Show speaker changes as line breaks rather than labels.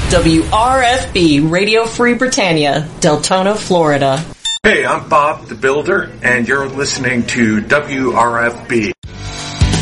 WRFB, Radio Free Britannia, Deltona, Florida.
Hey, I'm Bob the Builder, and you're listening to WRFB.